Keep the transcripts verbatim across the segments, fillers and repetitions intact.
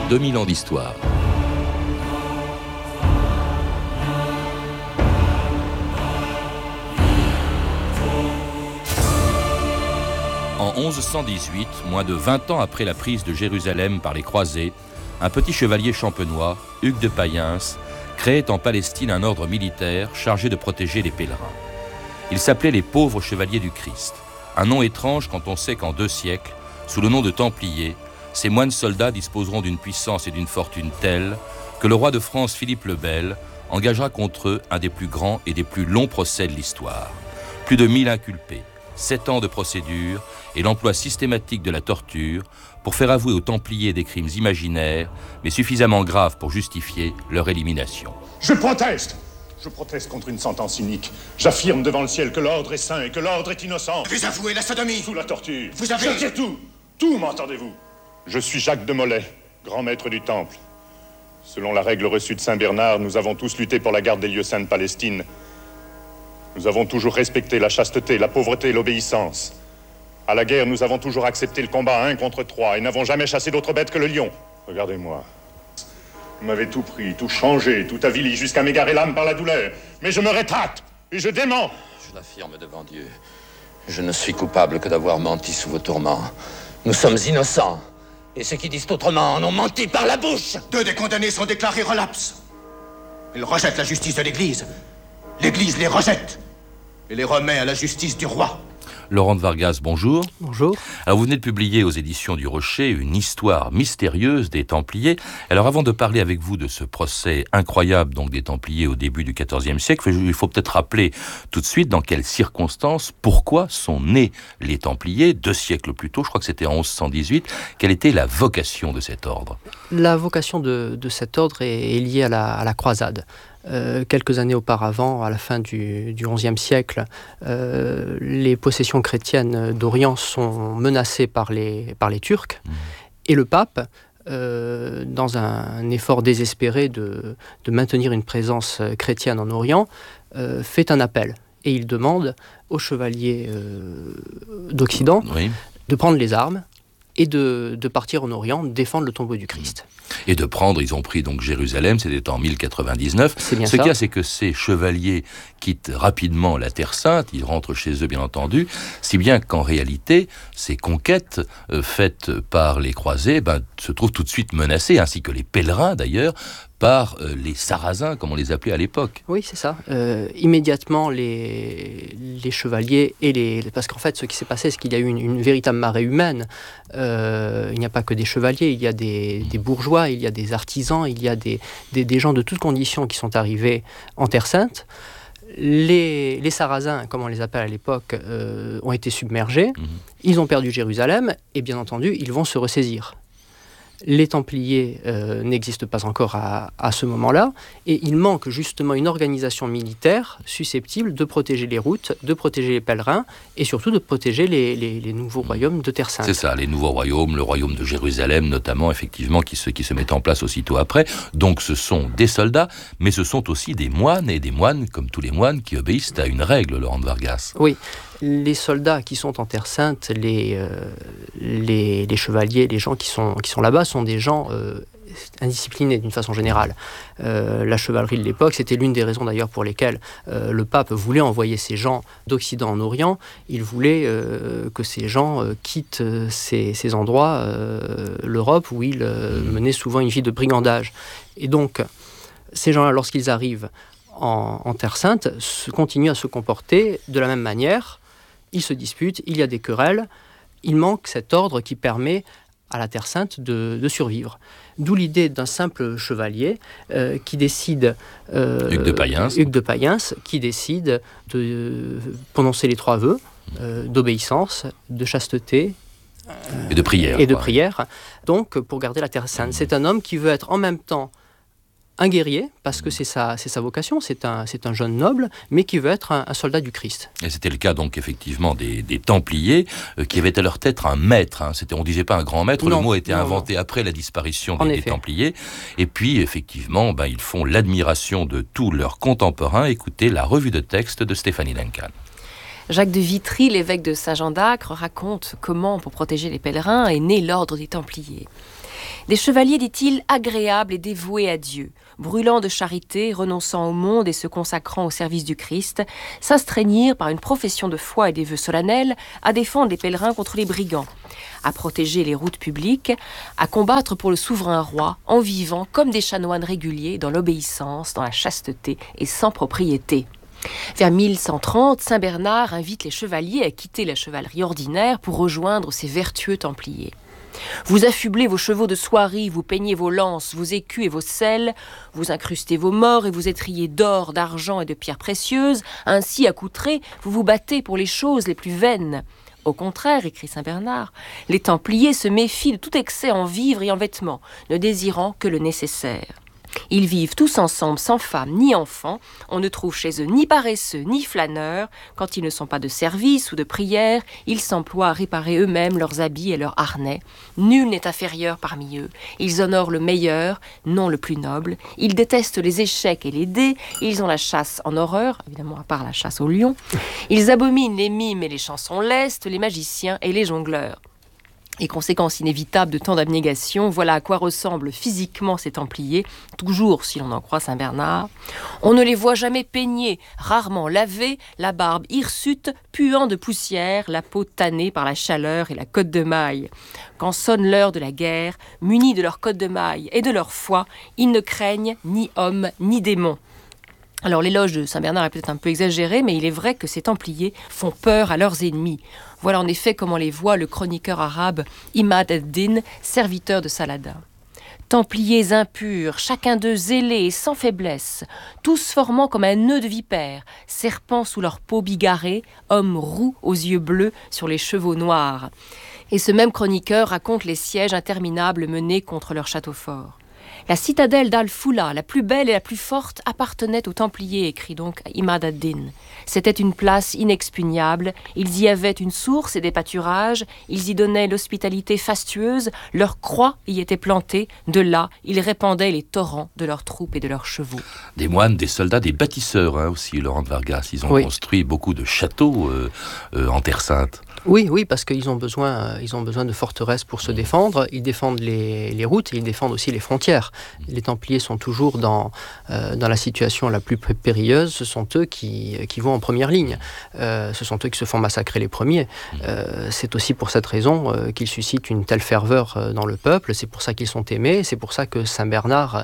deux mille ans d'histoire. En onze cent dix-huit, moins de vingt ans après la prise de Jérusalem par les croisés, un petit chevalier champenois, Hugues de Payens, créait en Palestine un ordre militaire chargé de protéger les pèlerins. Il s'appelait les pauvres chevaliers du Christ. Un nom étrange quand on sait qu'en deux siècles, sous le nom de Templiers, ces moines soldats disposeront d'une puissance et d'une fortune telles que le roi de France Philippe le Bel engagera contre eux un des plus grands et des plus longs procès de l'histoire. Plus de mille inculpés, sept ans de procédure et l'emploi systématique de la torture pour faire avouer aux Templiers des crimes imaginaires, mais suffisamment graves pour justifier leur élimination. Je proteste! Je proteste contre une sentence inique. J'affirme devant le ciel que l'ordre est saint et que l'ordre est innocent. Vous avouez la sodomie! Sous la torture. Vous avez... Je dis tout! Tout, m'entendez-vous? Je suis Jacques de Molay, grand maître du Temple. Selon la règle reçue de Saint Bernard, nous avons tous lutté pour la garde des lieux saints de Palestine. Nous avons toujours respecté la chasteté, la pauvreté et l'obéissance. À la guerre, nous avons toujours accepté le combat un contre trois et n'avons jamais chassé d'autre bête que le lion. Regardez-moi. Vous m'avez tout pris, tout changé, tout avili, jusqu'à m'égarer l'âme par la douleur. Mais je me rétracte et je dément. Je l'affirme devant Dieu. Je ne suis coupable que d'avoir menti sous vos tourments. Nous sommes innocents. Et ceux qui disent autrement en ont menti par la bouche. Deux des condamnés sont déclarés relapses. Ils rejettent la justice de l'Église. L'Église les rejette et les remet à la justice du roi. Laurent de Vargas, bonjour. Bonjour. Alors vous venez de publier aux éditions du Rocher une histoire mystérieuse des Templiers. Alors avant de parler avec vous de ce procès incroyable donc des Templiers au début du quatorzième siècle, il faut peut-être rappeler tout de suite dans quelles circonstances, pourquoi sont nés les Templiers deux siècles plus tôt, je crois que c'était en onze cent dix-huit. Quelle était la vocation de cet ordre? La vocation de, de cet ordre est, est liée à la, à la croisade. Euh, quelques années auparavant, à la fin du, du onzième siècle, euh, les possessions chrétiennes d'Orient sont menacées par les, par les Turcs. Mmh. Et le pape, euh, dans un, un effort désespéré de, de maintenir une présence chrétienne en Orient, euh, fait un appel. Et il demande aux chevaliers euh, d'Occident oui. de prendre les armes et de, de partir en Orient défendre le tombeau du Christ. Et de prendre, ils ont pris donc Jérusalem, c'était en mille quatre-vingt-dix-neuf. C'est bien Ce ça. qu'il y a, c'est que ces chevaliers quittent rapidement la Terre Sainte, ils rentrent chez eux bien entendu, si bien qu'en réalité, ces conquêtes euh, faites par les croisés ben, se trouvent tout de suite menacées, ainsi que les pèlerins d'ailleurs, par euh, les Sarrasins, comme on les appelait à l'époque. Oui, c'est ça. Euh, immédiatement, les, les chevaliers et les... Parce qu'en fait, ce qui s'est passé, c'est qu'il y a eu une, une véritable marée humaine. Euh, il n'y a pas que des chevaliers, il y a des, des bourgeois, il y a des artisans, il y a des, des, des gens de toutes conditions qui sont arrivés en Terre Sainte. Les, les Sarrasins, comme on les appelle à l'époque, euh, ont été submergés. Mmh. Ils ont perdu Jérusalem et bien entendu, ils vont se ressaisir. Les Templiers euh, n'existent pas encore à, à ce moment-là, et il manque justement une organisation militaire susceptible de protéger les routes, de protéger les pèlerins, et surtout de protéger les, les, les nouveaux royaumes de Terre Sainte. C'est ça, les nouveaux royaumes, le royaume de Jérusalem notamment, effectivement, qui se, qui se met en place aussitôt après. Donc ce sont des soldats, mais ce sont aussi des moines, et des moines, comme tous les moines, qui obéissent à une règle, Laurent de Vargas. Oui. Les soldats qui sont en Terre Sainte, les, euh, les, les chevaliers, les gens qui sont, qui sont là-bas sont des gens euh, indisciplinés d'une façon générale. Euh, la chevalerie de l'époque, c'était l'une des raisons d'ailleurs pour lesquelles euh, le pape voulait envoyer ces gens d'Occident en Orient. Il voulait euh, que ces gens euh, quittent ces, ces endroits, euh, l'Europe, où ils euh, menaient souvent une vie de brigandage. Et donc, ces gens-là, lorsqu'ils arrivent en, en Terre Sainte, se, continuent à se comporter de la même manière. Ils se disputent, il y a des querelles, il manque cet ordre qui permet à la Terre Sainte de, de survivre. D'où l'idée d'un simple chevalier euh, qui décide... Euh, Hugues de Payens. Hugues de Payens, qui décide de euh, prononcer les trois vœux euh, d'obéissance, de chasteté... Euh, et de prière. Et de quoi. prière, donc pour garder la Terre Sainte. Mmh. C'est un homme qui veut être en même temps un guerrier, parce que c'est sa, c'est sa vocation, c'est un, c'est un jeune noble, mais qui veut être un, un soldat du Christ. Et c'était le cas donc effectivement des, des Templiers, euh, qui avaient à leur tête un maître. Hein. C'était, on ne disait pas un grand maître, non, le mot a été non, inventé non. après la disparition des, des Templiers. Et puis effectivement, ben, ils font l'admiration de tous leurs contemporains. Écoutez la revue de texte de Stéphanie Duncan. Jacques de Vitry, l'évêque de Saint-Jean d'Acre, raconte comment, pour protéger les pèlerins, est né l'ordre des Templiers. Des chevaliers, dit-il, agréables et dévoués à Dieu, brûlant de charité, renonçant au monde et se consacrant au service du Christ, s'astreignirent par une profession de foi et des vœux solennels à défendre les pèlerins contre les brigands, à protéger les routes publiques, à combattre pour le souverain roi, en vivant comme des chanoines réguliers dans l'obéissance, dans la chasteté et sans propriété. Vers mille cent trente, Saint Bernard invite les chevaliers à quitter la chevalerie ordinaire pour rejoindre ces vertueux templiers. Vous affublez vos chevaux de soierie, vous peignez vos lances, vos écus et vos selles, vous incrustez vos morts et vous étriez d'or, d'argent et de pierres précieuses, ainsi accoutrés, vous vous battez pour les choses les plus vaines. Au contraire, écrit Saint Bernard, les Templiers se méfient de tout excès en vivres et en vêtements, ne désirant que le nécessaire. Ils vivent tous ensemble sans femme ni enfants, on ne trouve chez eux ni paresseux ni flâneurs, quand ils ne sont pas de service ou de prière, ils s'emploient à réparer eux-mêmes leurs habits et leurs harnais. Nul n'est inférieur parmi eux, ils honorent le meilleur, non le plus noble, ils détestent les échecs et les dés, ils ont la chasse en horreur, évidemment à part la chasse au lion, ils abominent les mimes et les chansons lestes, les magiciens et les jongleurs. Et conséquence inévitable de tant d'abnégation, voilà à quoi ressemblent physiquement ces Templiers, toujours si l'on en croit Saint Bernard. On ne les voit jamais peignés, rarement lavés, la barbe hirsute, puant de poussière, la peau tannée par la chaleur et la cotte de maille. Quand sonne l'heure de la guerre, munis de leur cotte de maille et de leur foi, ils ne craignent ni hommes ni démons. Alors l'éloge de Saint Bernard est peut-être un peu exagéré, mais il est vrai que ces Templiers font peur à leurs ennemis. Voilà en effet comment les voit le chroniqueur arabe Imad ad-Din, serviteur de Saladin. Templiers impurs, chacun d'eux zélés et sans faiblesse, tous formant comme un nœud de vipère, serpents sous leur peau bigarrée, hommes roux aux yeux bleus sur les chevaux noirs. Et ce même chroniqueur raconte les sièges interminables menés contre leur château fort. La citadelle d'Al-Foula, la plus belle et la plus forte, appartenait aux Templiers, écrit donc Imad ad-Din. C'était une place inexpugnable, ils y avaient une source et des pâturages, ils y donnaient l'hospitalité fastueuse, leurs croix y étaient plantées, de là, ils répandaient les torrents de leurs troupes et de leurs chevaux. Des moines, des soldats, des bâtisseurs hein, aussi, Laurent de Vargas, ils ont oui. construit beaucoup de châteaux euh, euh, en Terre Sainte. Oui, oui, parce qu'ils ont besoin, ils ont besoin de forteresses pour se défendre. Ils défendent les, les routes et ils défendent aussi les frontières. Les Templiers sont toujours dans, euh, dans la situation la plus périlleuse. Ce sont eux qui, qui vont en première ligne. Euh, ce sont eux qui se font massacrer les premiers. Euh, c'est aussi pour cette raison euh, qu'ils suscitent une telle ferveur euh, dans le peuple. C'est pour ça qu'ils sont aimés. C'est pour ça que Saint Bernard,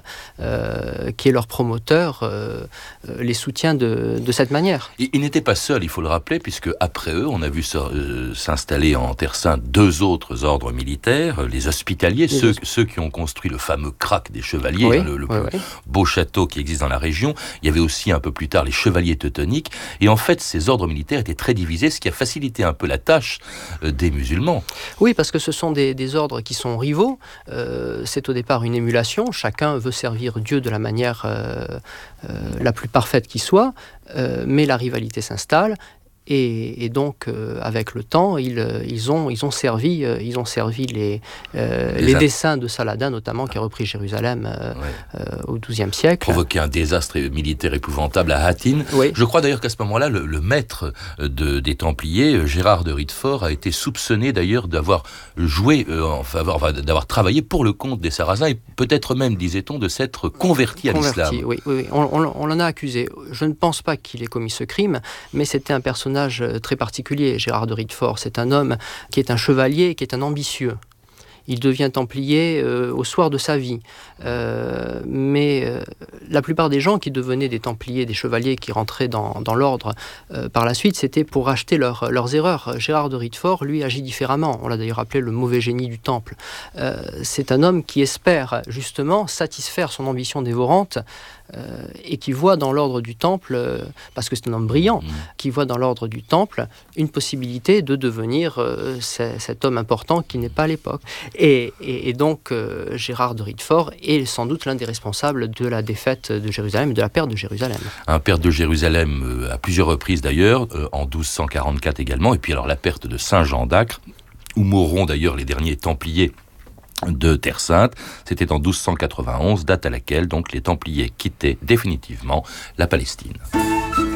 euh, qui est leur promoteur, euh, euh, les soutient de, de cette manière. Ils, ils n'étaient pas seuls, il faut le rappeler, puisque après eux, on a vu ça, euh, s'installer en Terre Sainte deux autres ordres militaires, les hospitaliers, les ceux, os... ceux qui ont construit le fameux Crac des chevaliers, oui, hein, le, le oui, plus oui. beau château qui existe dans la région. Il y avait aussi un peu plus tard les chevaliers teutoniques. Et en fait, ces ordres militaires étaient très divisés, ce qui a facilité un peu la tâche euh, des musulmans. Oui, parce que ce sont des, des ordres qui sont rivaux. Euh, c'est au départ une émulation. Chacun veut servir Dieu de la manière euh, euh, la plus parfaite qui soit, euh, mais la rivalité s'installe. Et, et donc, euh, avec le temps, ils, ils, ont, ils ont servi, euh, ils ont servi les, euh, les, les desseins de Saladin, notamment, qui a repris Jérusalem euh, ouais. euh, au douzième siècle. Provoqué un désastre militaire épouvantable à Hattin. Oui. Je crois d'ailleurs qu'à ce moment-là, le, le maître de, des Templiers, Gérard de Rittefort, a été soupçonné d'ailleurs d'avoir joué euh, en faveur, d'avoir travaillé pour le compte des Sarrasins et peut-être même, disait-on, de s'être converti à converti, l'islam. Oui, oui, oui. On, on, on l'en a accusé. Je ne pense pas qu'il ait commis ce crime, mais c'était un personnage très particulier, Gérard de Rittefort. C'est un homme qui est un chevalier, qui est un ambitieux. Il devient templier euh, au soir de sa vie. Euh, mais euh, la plupart des gens qui devenaient des templiers, des chevaliers qui rentraient dans, dans l'ordre euh, par la suite, c'était pour racheter leur, leurs erreurs. Gérard de Rittefort, lui, agit différemment. On l'a d'ailleurs appelé le mauvais génie du temple. Euh, c'est un homme qui espère justement satisfaire son ambition dévorante euh, et qui voit dans l'ordre du temple, euh, parce que c'est un homme brillant, mmh. qui voit dans l'ordre du temple une possibilité de devenir euh, c- cet homme important qui n'est pas à l'époque. Et, et, et donc, euh, Gérard de Rittefort est sans doute l'un des responsables de la défaite de Jérusalem et de la perte de Jérusalem. Un perte de Jérusalem euh, à plusieurs reprises d'ailleurs, euh, en douze cent quarante-quatre également, et puis alors la perte de Saint-Jean d'Acre, où mourront d'ailleurs les derniers Templiers de Terre Sainte. C'était en douze cent quatre-vingt-onze, date à laquelle donc les Templiers quittaient définitivement la Palestine.